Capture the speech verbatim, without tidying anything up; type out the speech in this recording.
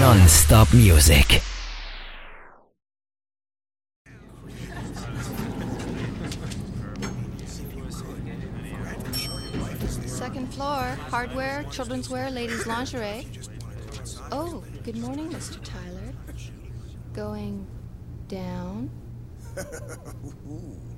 Non-stop music. Second floor, hardware, children's wear, ladies' lingerie. Oh, good morning, Mister Tyler. Going down?